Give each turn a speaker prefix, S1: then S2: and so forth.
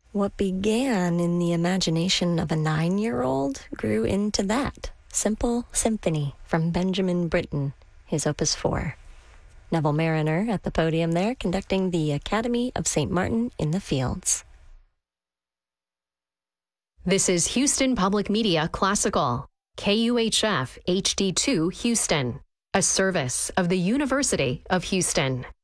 S1: What began in the imagination of a 9-year-old grew into that simple symphony from Benjamin Britten, his Opus 4. Neville Mariner at the podium there, conducting the Academy of St. Martin in the Fields.
S2: This is Houston Public Media Classical, KUHF HD2 Houston, a service of the University of Houston.